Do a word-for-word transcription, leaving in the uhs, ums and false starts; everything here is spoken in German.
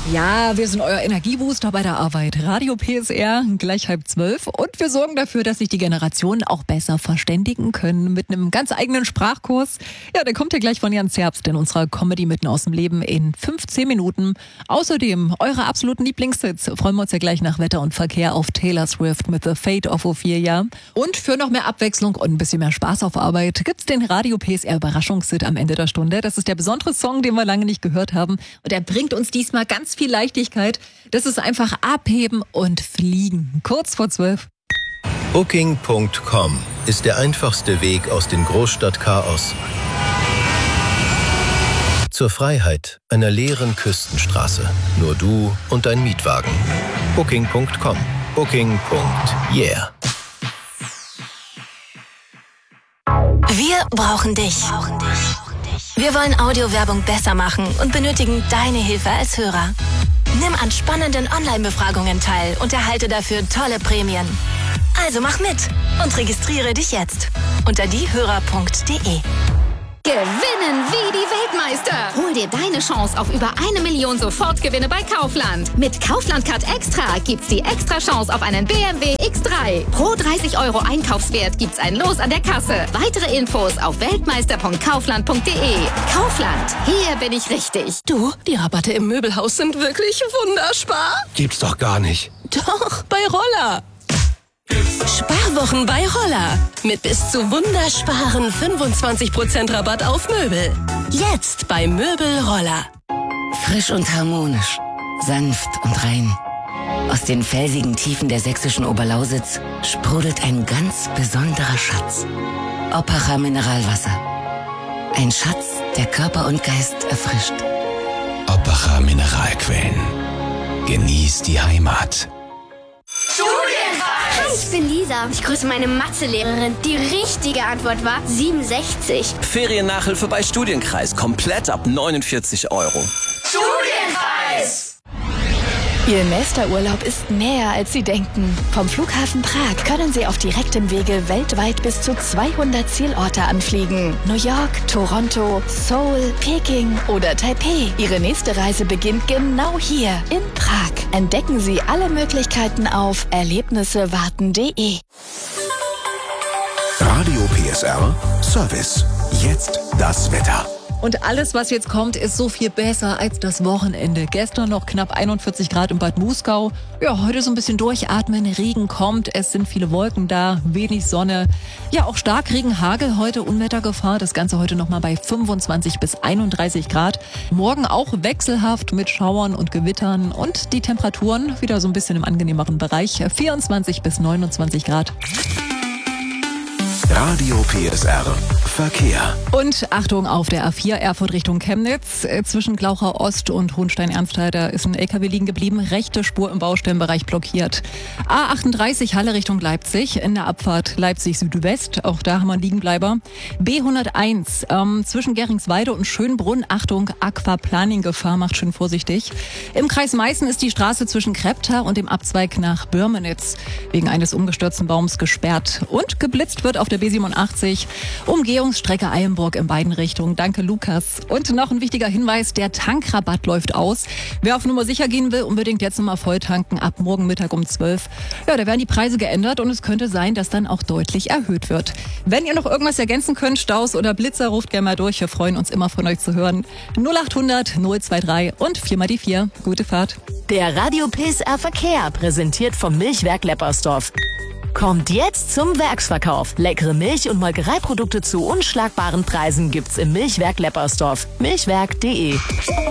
Ja, wir sind euer Energiebooster bei der Arbeit. Radio P S R, gleich halb zwölf. Und wir sorgen dafür, dass sich die Generationen auch besser verständigen können mit einem ganz eigenen Sprachkurs. Ja, der kommt ja gleich von Jan Zerbst in unserer Comedy mitten aus dem Leben in fünfzehn Minuten. Außerdem eure absoluten Lieblingshits. Freuen wir uns ja gleich nach Wetter und Verkehr auf Taylor Swift mit The Fate of Ophelia. Und für noch mehr Abwechslung und ein bisschen mehr Spaß auf Arbeit gibt's den Radio P S R Überraschungshit am Ende der Stunde. Das ist der besondere Song, den wir lange nicht gehört haben. Und er bringt uns diesmal ganz viel Leichtigkeit. Das ist einfach abheben und fliegen. Kurz vor zwölf. Booking Punkt com ist der einfachste Weg aus dem Großstadtchaos zur Freiheit einer leeren Küstenstraße. Nur du und dein Mietwagen. Booking Punkt com. Booking. Yeah. Wir brauchen dich. Wir wollen Audiowerbung besser machen und benötigen deine Hilfe als Hörer. Nimm an spannenden Online-Befragungen teil und erhalte dafür tolle Prämien. Also mach mit und registriere dich jetzt unter diehörer punkt de. Gewinnen wie die Weltmeister. Hol dir deine Chance auf über eine Million Sofortgewinne bei Kaufland. Mit Kaufland Card Extra gibt's die extra Chance auf einen B M W X drei. Pro dreißig Euro Einkaufswert gibt's ein Los an der Kasse. Weitere Infos auf weltmeister punkt kaufland punkt de. Kaufland, hier bin ich richtig. Du, die Rabatte im Möbelhaus sind wirklich wunderspar. Gibt's doch gar nicht. Doch, bei Roller. Sparwochen bei Roller. Mit bis zu wundersparen fünfundzwanzig Prozent Rabatt auf Möbel. Jetzt bei Möbel Roller. Frisch und harmonisch, sanft und rein. Aus den felsigen Tiefen der sächsischen Oberlausitz sprudelt ein ganz besonderer Schatz. Oppacher Mineralwasser. Ein Schatz, der Körper und Geist erfrischt. Oppacher Mineralquellen. Genieß die Heimat. Ich bin Lisa. Ich grüße meine Mathelehrerin. Die richtige Antwort war siebenundsechzig. Feriennachhilfe bei Studienkreis. Komplett ab neunundvierzig Euro. Studienpreis! Ihr nächster Urlaub ist näher, als Sie denken. Vom Flughafen Prag können Sie auf direktem Wege weltweit bis zu zweihundert Zielorte anfliegen. New York, Toronto, Seoul, Peking oder Taipei. Ihre nächste Reise beginnt genau hier in Prag. Entdecken Sie alle Möglichkeiten auf erlebnissewarten punkt de. Radio P S R Service. Jetzt das Wetter. Und alles, was jetzt kommt, ist so viel besser als das Wochenende. Gestern noch knapp einundvierzig Grad in Bad Muskau. Ja, heute so ein bisschen durchatmen. Regen kommt. Es sind viele Wolken da, wenig Sonne. Ja, auch Starkregen, Hagel heute, Unwettergefahr. Das Ganze heute nochmal bei fünfundzwanzig bis einunddreißig Grad. Morgen auch wechselhaft mit Schauern und Gewittern. Und die Temperaturen wieder so ein bisschen im angenehmeren Bereich. vierundzwanzig bis neunundzwanzig Grad. Radio P S R Verkehr. Und Achtung auf der A vier Erfurt Richtung Chemnitz. Zwischen Glauchau Ost und Hohenstein-Ernstthal, da ist ein L K W liegen geblieben. Rechte Spur im Baustellenbereich blockiert. A achtunddreißig Halle Richtung Leipzig. In der Abfahrt Leipzig Südwest. Auch da haben wir einen Liegenbleiber. B hunderteins ähm, zwischen Geringsweide und Schönbrunn. Achtung, Aquaplaning-Gefahr. Macht schön vorsichtig. Im Kreis Meißen ist die Straße zwischen Krepta und dem Abzweig nach Börmenitz wegen eines umgestürzten Baums gesperrt. Und geblitzt wird auf der B siebenundachtzig. Umgehungsstrecke Eilenburg in beiden Richtungen. Danke, Lukas. Und noch ein wichtiger Hinweis, der Tankrabatt läuft aus. Wer auf Nummer sicher gehen will, unbedingt jetzt nochmal voll tanken ab morgen Mittag um zwölf. Ja, da werden die Preise geändert und es könnte sein, dass dann auch deutlich erhöht wird. Wenn ihr noch irgendwas ergänzen könnt, Staus oder Blitzer, ruft gerne mal durch. Wir freuen uns immer von euch zu hören. null achthundert null dreiundzwanzig und vier mal die vier. Gute Fahrt. Der Radio P S R Verkehr, präsentiert vom Milchwerk Leppersdorf. Kommt jetzt zum Werksverkauf. Leckere Milch- und Molkereiprodukte zu unschlagbaren Preisen gibt's im Milchwerk Leppersdorf. milchwerk punkt de.